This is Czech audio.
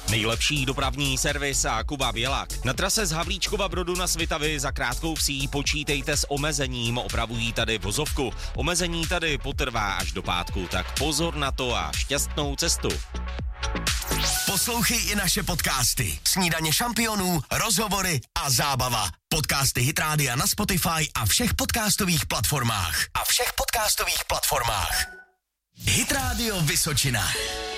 Nejlepší dopravní servis a Kuba Bělak. Na trase z Havlíčkova Brodu na Svitavy za Krátkou Vsí počítejte s omezením, opravují tady vozovku. Omezení tady potrvá až do pátku, tak pozor na to a šťastnou cestu. Poslouchej i naše podcasty. Snídaně šampionů, rozhovory a zábava. Podcasty Hit Rádia na Spotify a všech podcastových platformách. Hit Radio Vysočina.